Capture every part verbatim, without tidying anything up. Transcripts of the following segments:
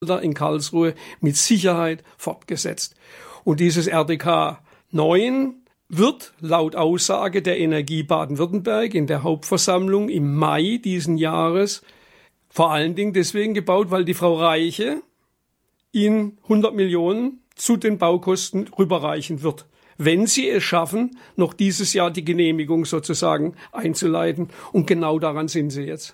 in Karlsruhe mit Sicherheit fortgesetzt. Und dieses R D K neun wird laut Aussage der Energie Baden-Württemberg in der Hauptversammlung im Mai diesen Jahres vor allen Dingen deswegen gebaut, weil die Frau Reiche ihn hundert Millionen zu den Baukosten rüberreichen wird, wenn sie es schaffen, noch dieses Jahr die Genehmigung sozusagen einzuleiten. Und genau daran sind sie jetzt.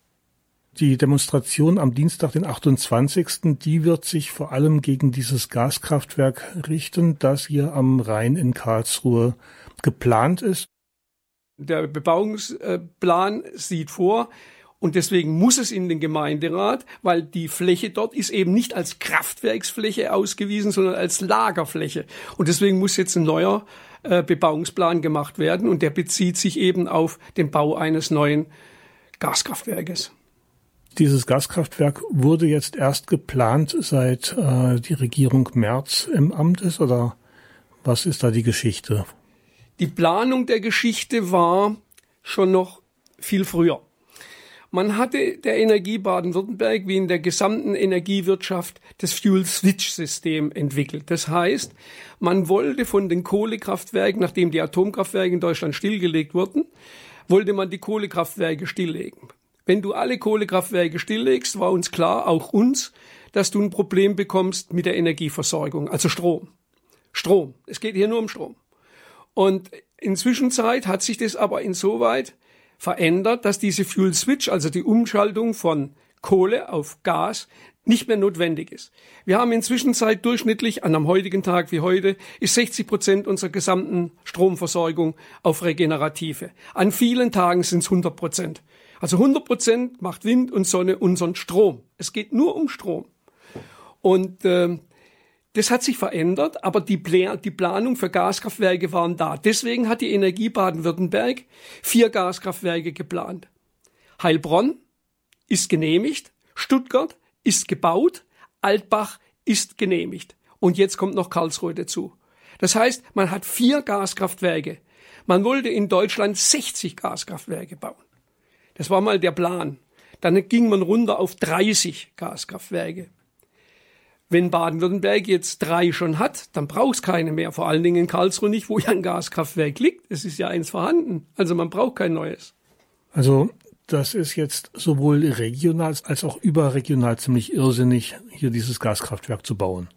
Die Demonstration am Dienstag, den achtundzwanzigsten, die wird sich vor allem gegen dieses Gaskraftwerk richten, das hier am Rhein in Karlsruhe geplant ist. Der Bebauungsplan sieht vor, und deswegen muss es in den Gemeinderat, weil die Fläche dort ist eben nicht als Kraftwerksfläche ausgewiesen, sondern als Lagerfläche. Und deswegen muss jetzt ein neuer äh, Bebauungsplan gemacht werden, und der bezieht sich eben auf den Bau eines neuen Gaskraftwerkes. Dieses Gaskraftwerk wurde jetzt erst geplant, seit äh, die Regierung Merz im Amt ist, oder was ist da die Geschichte? Die Planung der Geschichte war schon noch viel früher. Man hatte der Energie Baden-Württemberg wie in der gesamten Energiewirtschaft das Fuel-Switch-System entwickelt. Das heißt, man wollte von den Kohlekraftwerken, nachdem die Atomkraftwerke in Deutschland stillgelegt wurden, wollte man die Kohlekraftwerke stilllegen. Wenn du alle Kohlekraftwerke stilllegst, war uns klar, auch uns, dass du ein Problem bekommst mit der Energieversorgung, also Strom. Strom. Es geht hier nur um Strom. Und inzwischen Zeit hat sich das aber insoweit verändert, dass diese Fuel Switch, also die Umschaltung von Kohle auf Gas, nicht mehr notwendig ist. Wir haben inzwischen Zeit durchschnittlich, an einem heutigen Tag wie heute, ist sechzig Prozent unserer gesamten Stromversorgung auf Regenerative. An vielen Tagen sind es hundert Prozent. Also hundert Prozent macht Wind und Sonne unseren Strom. Es geht nur um Strom. Und äh, das hat sich verändert, aber die, Plä- die Planung für Gaskraftwerke waren da. Deswegen hat die Energie Baden-Württemberg vier Gaskraftwerke geplant. Heilbronn ist genehmigt, Stuttgart ist gebaut, Altbach ist genehmigt. Und jetzt kommt noch Karlsruhe dazu. Das heißt, man hat vier Gaskraftwerke. Man wollte in Deutschland sechzig Gaskraftwerke bauen. Das war mal der Plan. Dann ging man runter auf dreißig Gaskraftwerke. Wenn Baden-Württemberg jetzt drei schon hat, dann braucht es keine mehr. Vor allen Dingen in Karlsruhe nicht, wo ja ein Gaskraftwerk liegt. Es ist ja eins vorhanden. Also man braucht kein neues. Also das ist jetzt sowohl regional als auch überregional ziemlich irrsinnig, hier dieses Gaskraftwerk zu bauen.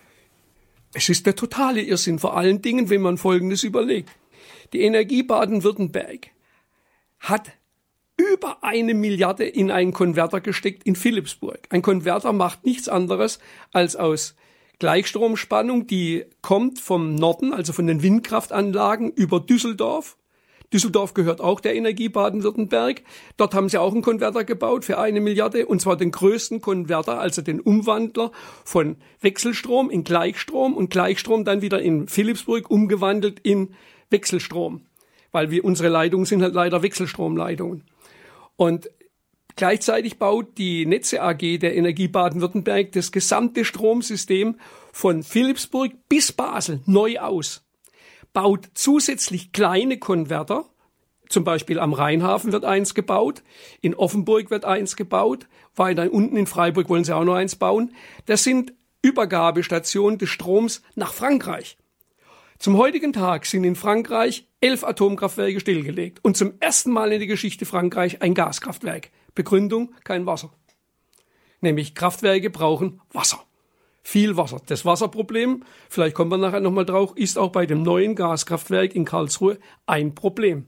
Es ist der totale Irrsinn, vor allen Dingen, wenn man Folgendes überlegt. Die Energie Baden-Württemberg hat über eine Milliarde in einen Konverter gesteckt in Philippsburg. Ein Konverter macht nichts anderes als aus Gleichstromspannung, die kommt vom Norden, also von den Windkraftanlagen über Düsseldorf. Düsseldorf gehört auch der Energie Baden-Württemberg. Dort haben sie auch einen Konverter gebaut für eine Milliarde, und zwar den größten Konverter, also den Umwandler von Wechselstrom in Gleichstrom und Gleichstrom dann wieder in Philippsburg umgewandelt in Wechselstrom. Weil wir, unsere Leitungen sind halt leider Wechselstromleitungen. Und gleichzeitig baut die Netze A G der Energie Baden-Württemberg das gesamte Stromsystem von Philippsburg bis Basel neu aus. Baut zusätzlich kleine Konverter, zum Beispiel am Rheinhafen wird eins gebaut, in Offenburg wird eins gebaut, weiter unten in Freiburg wollen sie auch noch eins bauen. Das sind Übergabestationen des Stroms nach Frankreich. Zum heutigen Tag sind in Frankreich elf Atomkraftwerke stillgelegt und zum ersten Mal in der Geschichte Frankreich ein Gaskraftwerk. Begründung: kein Wasser. Nämlich Kraftwerke brauchen Wasser. Viel Wasser. Das Wasserproblem, vielleicht kommen wir nachher nochmal drauf, ist auch bei dem neuen Gaskraftwerk in Karlsruhe ein Problem.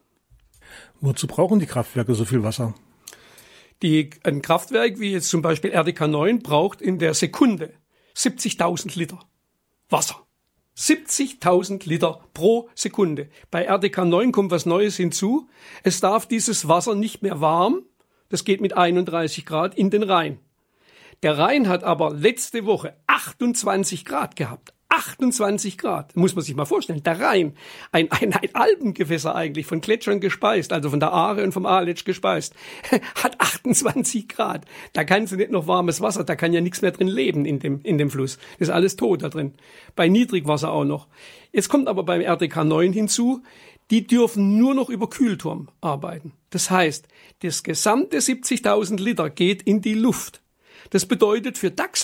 Wozu brauchen die Kraftwerke so viel Wasser? Die, ein Kraftwerk wie jetzt zum Beispiel R D K neun braucht in der Sekunde siebzigtausend Liter Wasser. siebzigtausend Liter pro Sekunde. Bei R D K neun kommt was Neues hinzu. Es darf dieses Wasser nicht mehr warm, das geht mit einunddreißig Grad, in den Rhein. Der Rhein hat aber letzte Woche achtundzwanzig Grad gehabt. achtundzwanzig Grad, muss man sich mal vorstellen. Der Rhein, ein, ein, ein Alpengewässer eigentlich, von Gletschern gespeist, also von der Aare und vom Aletsch gespeist, hat achtundzwanzig Grad. Da kannst du nicht noch warmes Wasser, da kann ja nichts mehr drin leben in dem, in dem Fluss. Das ist alles tot da drin. Bei Niedrigwasser auch noch. Jetzt kommt aber beim R D K neun hinzu, die dürfen nur noch über Kühlturm arbeiten. Das heißt, das gesamte siebzigtausend Liter geht in die Luft. Das bedeutet für DAX